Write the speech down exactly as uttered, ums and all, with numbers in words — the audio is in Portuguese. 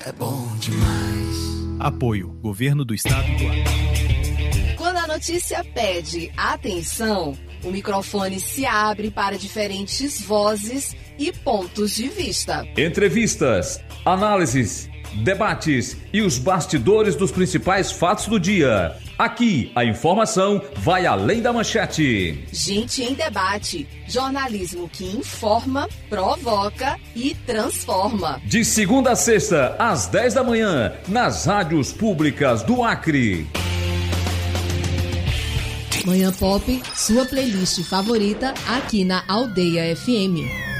é bom demais. Apoio Governo do Estado do Acre. Quando a notícia pede atenção, o microfone se abre para diferentes vozes e pontos de vista. Entrevistas, análises, debates e os bastidores dos principais fatos do dia. Aqui, a informação vai além da manchete. Gente em debate. Jornalismo que informa, provoca e transforma. De segunda a sexta, às dez da manhã, nas rádios públicas do Acre. Manhã Pop, sua playlist favorita aqui na Aldeia F M.